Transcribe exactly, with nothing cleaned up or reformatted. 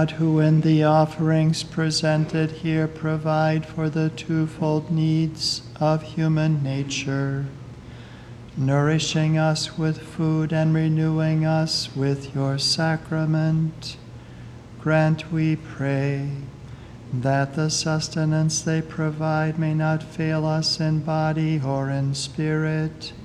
who in the offerings presented here provide for the twofold needs of human nature, nourishing us with food and renewing us with your sacrament, grant, we pray, that the sustenance they provide may not fail us in body or in spirit,